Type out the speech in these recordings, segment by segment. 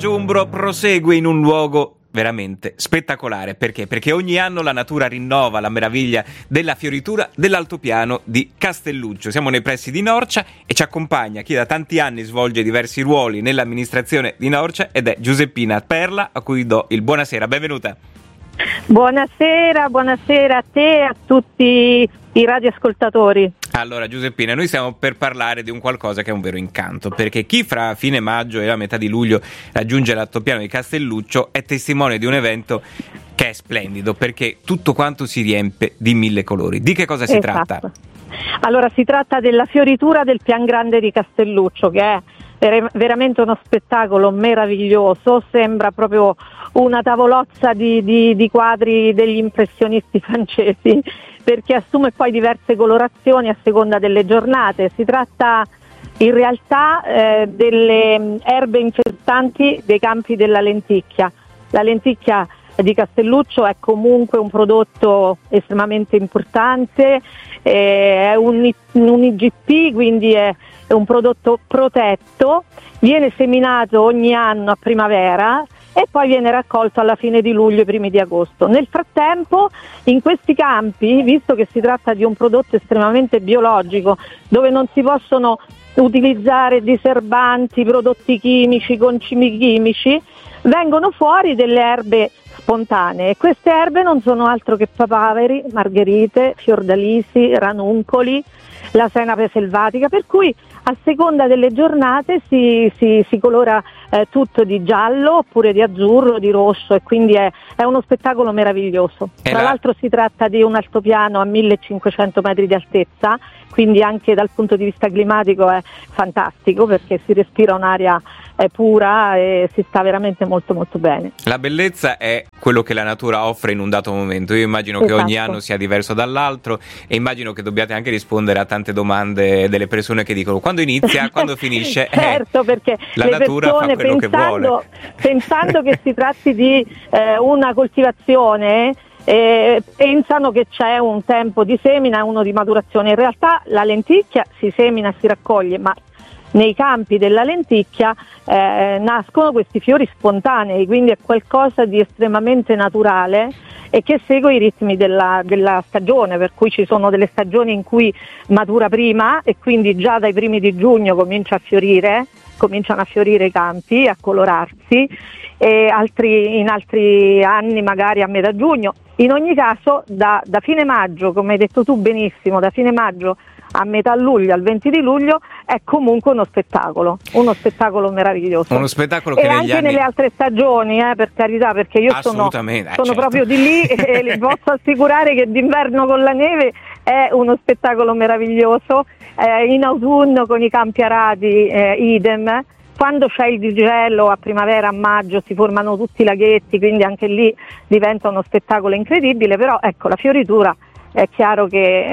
Umbro prosegue in un luogo veramente spettacolare. Perché? Perché ogni anno la natura rinnova la meraviglia della fioritura dell'altopiano di Castelluccio. Siamo nei pressi di Norcia e ci accompagna chi da tanti anni svolge diversi ruoli nell'amministrazione di Norcia ed è Giuseppina Perla, a cui do il buonasera. Benvenuta. Buonasera a te e a tutti i radioascoltatori. Allora Giuseppina, noi stiamo per parlare di un qualcosa che è un vero incanto, perché chi fra fine maggio e la metà di luglio raggiunge l'altopiano di Castelluccio è testimone di un evento che è splendido, perché tutto quanto si riempie di mille colori. Di che cosa si tratta? Allora, si tratta della fioritura del Pian Grande di Castelluccio, che è veramente uno spettacolo meraviglioso, sembra proprio una tavolozza di quadri degli impressionisti francesi, perché assume poi diverse colorazioni a seconda delle giornate. Si tratta in realtà delle erbe infestanti dei campi della lenticchia. La lenticchia di Castelluccio è comunque un prodotto estremamente importante, è un IGP, quindi è un prodotto protetto, viene seminato ogni anno a primavera e poi viene raccolto alla fine di luglio e primi di agosto. Nel frattempo, in questi campi, visto che si tratta di un prodotto estremamente biologico, dove non si possono utilizzare diserbanti, prodotti chimici, concimi chimici, vengono fuori delle erbe spontanee. Queste erbe non sono altro che papaveri, margherite, fiordalisi, ranuncoli, la senape selvatica, per cui a seconda delle giornate si colora tutto di giallo oppure di azzurro, di rosso, e quindi è uno spettacolo meraviglioso. Tra l'altro si tratta di un altopiano a 1500 metri di altezza, quindi anche dal punto di vista climatico è fantastico, perché si respira un'aria pura e si sta veramente molto molto bene. La bellezza è quello che la natura offre in un dato momento. Io immagino che ogni anno sia diverso dall'altro e immagino che dobbiate anche rispondere a tante domande delle persone che dicono quando inizia, quando finisce. Certo, perché la le natura persone, fa quello che vuole. Pensando che si tratti di una coltivazione, pensano che c'è un tempo di semina e uno di maturazione. In realtà la lenticchia si semina e si raccoglie, ma nei campi della lenticchia nascono questi fiori spontanei, quindi è qualcosa di estremamente naturale e che segue i ritmi della stagione, per cui ci sono delle stagioni in cui matura prima e quindi già dai primi di giugno cominciano a fiorire i campi, a colorarsi, e in altri anni magari a metà giugno. In ogni caso da fine maggio, come hai detto tu benissimo, da fine maggio a metà luglio, al 20 di luglio, è comunque uno spettacolo meraviglioso. Uno spettacolo che e anche nelle altre stagioni, per carità, perché io sono certo. proprio di lì e vi posso assicurare che d'inverno con la neve è uno spettacolo meraviglioso, in autunno con i campi arati idem. Quando c'è il digelo a primavera, a maggio, si formano tutti i laghetti, quindi anche lì diventa uno spettacolo incredibile. Però ecco, la fioritura è chiaro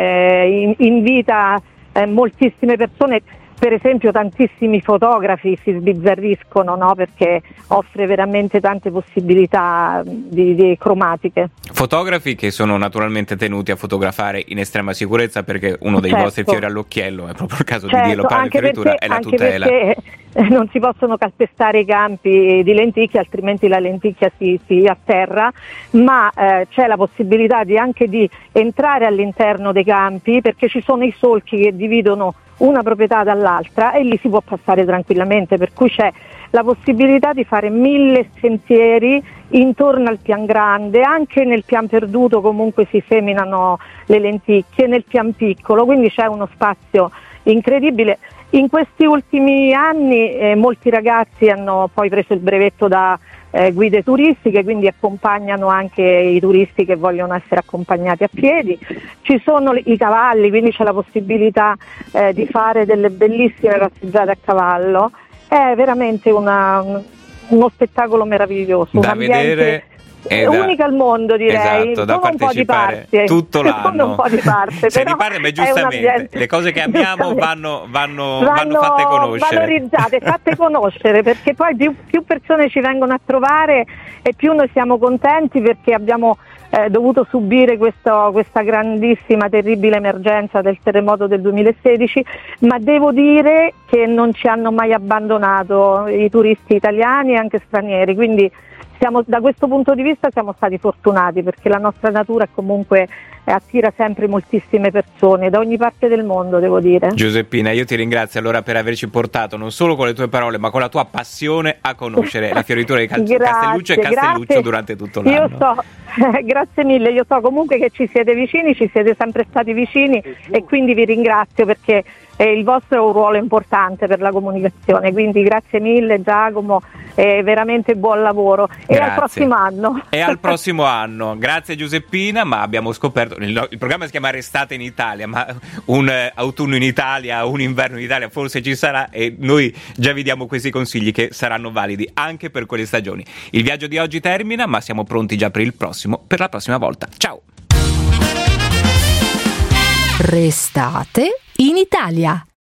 che invita moltissime persone, per esempio tantissimi fotografi si sbizzarriscono, no? Perché offre veramente tante possibilità di cromatiche. Fotografi che sono naturalmente tenuti a fotografare in estrema sicurezza, perché uno dei vostri fiori all'occhiello, è proprio il caso di dirlo, per la fioritura, è la tutela. Perché non si possono calpestare i campi di lenticchia, altrimenti la lenticchia si atterra, ma c'è la possibilità anche di entrare all'interno dei campi, perché ci sono i solchi che dividono una proprietà dall'altra e lì si può passare tranquillamente, per cui c'è la possibilità di fare 1000 sentieri intorno al Pian Grande. Anche nel Pian Perduto comunque si seminano le lenticchie, nel Pian Piccolo, quindi c'è uno spazio incredibile. In questi ultimi anni molti ragazzi hanno poi preso il brevetto da guide turistiche, quindi accompagnano anche i turisti che vogliono essere accompagnati a piedi. Ci sono i cavalli, quindi c'è la possibilità di fare delle bellissime passeggiate a cavallo. È veramente uno spettacolo meraviglioso, da vedere. Unica al mondo, direi. Esatto, da partecipare tutto l'anno. Un po' di parte, se però di parte, ma giustamente le cose che abbiamo vanno fatte conoscere, valorizzate, fatte conoscere, perché poi più persone ci vengono a trovare e più noi siamo contenti, perché abbiamo dovuto subire questa grandissima, terribile emergenza del terremoto del 2016, ma devo dire che non ci hanno mai abbandonato i turisti italiani e anche stranieri, quindi da questo punto di vista siamo stati fortunati, perché la nostra natura comunque attira sempre moltissime persone da ogni parte del mondo, devo dire. Giuseppina, io ti ringrazio allora per averci portato non solo con le tue parole ma con la tua passione a conoscere la fioritura di Castelluccio e Castelluccio durante tutto l'anno. Io so, grazie mille, io so comunque che ci siete vicini, ci siete sempre stati vicini e quindi vi ringrazio, perché il vostro è un ruolo importante per la comunicazione, quindi grazie mille Giacomo, veramente buon lavoro. Grazie. E al prossimo anno. E al prossimo anno. Grazie Giuseppina, ma abbiamo scoperto, il programma si chiama Restate in Italia, ma un autunno in Italia, un inverno in Italia forse ci sarà, e noi già vi diamo questi consigli che saranno validi anche per quelle stagioni. Il viaggio di oggi termina, ma siamo pronti già per la prossima volta. Ciao! Restate in Italia.